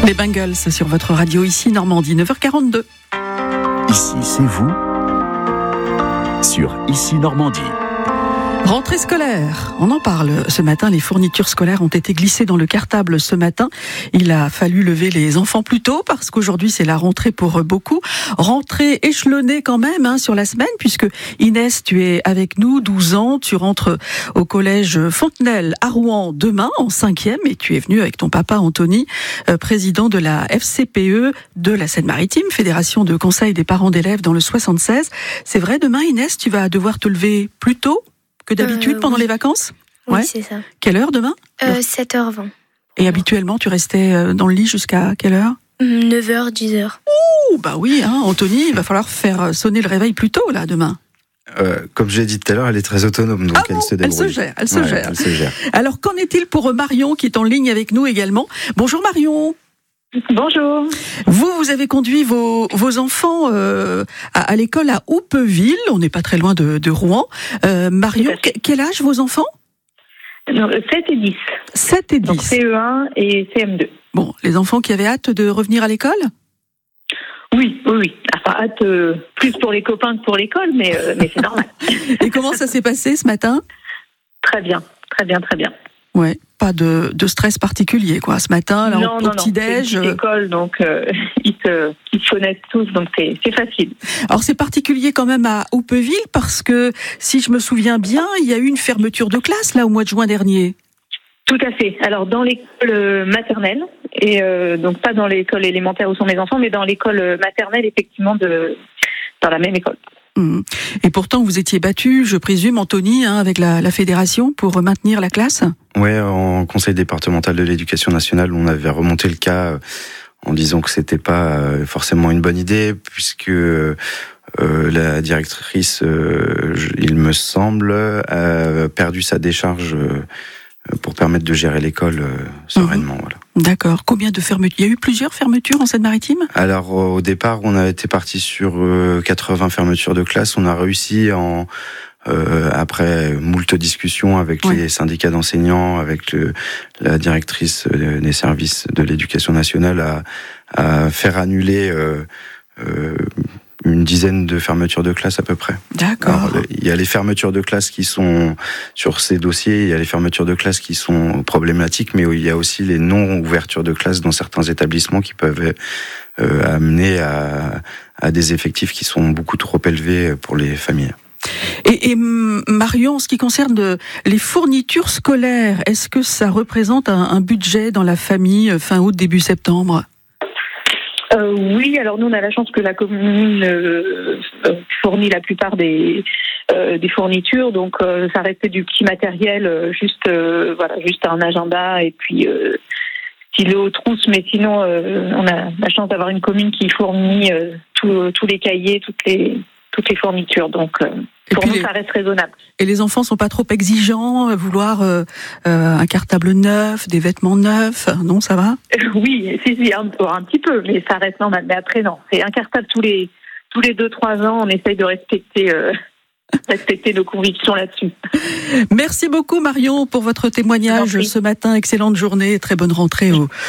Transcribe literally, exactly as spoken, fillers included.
Les Bengals sur votre radio ici Normandie, neuf heures quarante-deux. Ici c'est vous sur Ici Normandie. Rentrée scolaire, on en parle ce matin, les fournitures scolaires ont été glissées dans le cartable ce matin. Il a fallu lever les enfants plus tôt parce qu'aujourd'hui c'est la rentrée pour beaucoup. Rentrée échelonnée quand même hein, sur la semaine puisque Inès, tu es avec nous, douze ans, tu rentres au collège Fontenelle à Rouen demain en cinquième et tu es venu avec ton papa Anthony, euh, président de la F C P E de la Seine-Maritime, Fédération de conseil des parents d'élèves dans le soixante-seize. C'est vrai, demain Inès, tu vas devoir te lever plus tôt que d'habitude euh, pendant oui. les vacances? Oui, ouais. c'est ça. Quelle heure demain? euh, sept heures vingt. Et habituellement, tu restais dans le lit jusqu'à quelle heure? neuf heures, dix heures. Ouh, bah oui, hein, Anthony, il va falloir faire sonner le réveil plus tôt, là, demain. Euh, comme je l'ai dit tout à l'heure, elle est très autonome, donc ah elle bon, se débrouille. Elle se gère, elle se, ouais, gère. elle se gère. Alors, qu'en est-il pour Marion, qui est en ligne avec nous également? Bonjour Marion. Bonjour. Vous, vous avez conduit vos, vos enfants euh, à, à l'école à Houppeville, on n'est pas très loin de, de Rouen. Euh, Marion, quel âge vos enfants? Non, sept et dix. sept et dix. Donc C E un et C M deux. Bon, les enfants qui avaient hâte de revenir à l'école? Oui, oui, oui. Enfin, hâte euh, plus pour les copains que pour l'école, mais, euh, mais c'est normal. Et comment ça s'est passé ce matin? Très bien, très bien, très bien. Ouais, pas de, de stress particulier, quoi. Ce matin, là, non, au, non, au petit-déj. Non, c'est une école, donc euh, ils, se, ils se connaissent tous, donc c'est, c'est facile. Alors, c'est particulier quand même à Houppeville, parce que, si je me souviens bien, il y a eu une fermeture de classe, là, au mois de juin dernier. Tout à fait. Alors, dans l'école maternelle, et euh, donc pas dans l'école élémentaire où sont mes enfants, mais dans l'école maternelle, effectivement, de, dans la même école. Mmh. Et pourtant, vous étiez battu, je présume, Anthony, hein, avec la, la fédération pour maintenir la classe? Ouais, en conseil départemental de l'éducation nationale, on avait remonté le cas euh, en disant que c'était pas euh, forcément une bonne idée, puisque euh, la directrice, euh, je, il me semble, a perdu sa décharge euh, pour permettre de gérer l'école euh, sereinement. Mmh. Voilà. D'accord. Combien de fermetures? Il y a eu plusieurs fermetures en Seine-Maritime? Alors, au départ, on a été parti sur euh, quatre-vingts fermetures de classe. On a réussi, en, euh, après moult discussions avec ouais. les syndicats d'enseignants, avec le, la directrice des services de l'éducation nationale, à, à faire annuler euh, euh, une dizaine de fermetures de classe à peu près. D'accord. Alors, il y a les fermetures de classe qui sont sur ces dossiers, il y a les fermetures de classe qui sont problématiques, mais il y a aussi les non-ouvertures de classe dans certains établissements qui peuvent euh, amener à, à des effectifs qui sont beaucoup trop élevés pour les familles. Et, et Marion, en ce qui concerne les fournitures scolaires, est-ce que ça représente un, un budget dans la famille fin août, début septembre ? Euh, oui, alors nous on a la chance que la commune euh, fournit la plupart des euh, des fournitures, donc euh, ça restait du petit matériel, euh, juste euh, voilà, juste un agenda et puis euh, stylo, trousse, mais sinon euh, on a la chance d'avoir une commune qui fournit euh, tous tous les cahiers, toutes les toutes les fournitures, donc euh, pour nous les... ça reste raisonnable. Et les enfants sont pas trop exigeants, vouloir euh, euh, un cartable neuf, des vêtements neufs, non, ça va? Oui, si, si, un, un petit peu, mais ça reste normal. Mais après, non, c'est un cartable tous les tous les deux trois ans. On essaye de respecter euh, respecter nos convictions là-dessus. Merci beaucoup Marion pour votre témoignage ce matin. Excellente journée, très bonne rentrée au